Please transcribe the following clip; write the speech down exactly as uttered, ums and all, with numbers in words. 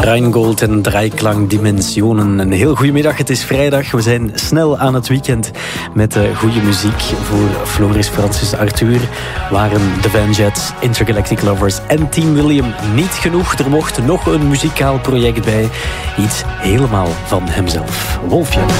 Rheingold en Dreiklang Dimensionen. Een heel goedemiddag, het is vrijdag. We zijn snel aan het weekend met uh, goede muziek voor Floris, Francis, Arthur. Waren The Van Jets, Intergalactic Lovers en Team William niet genoeg. Er mocht nog een muzikaal project bij. Iets helemaal van hemzelf. Wolfje.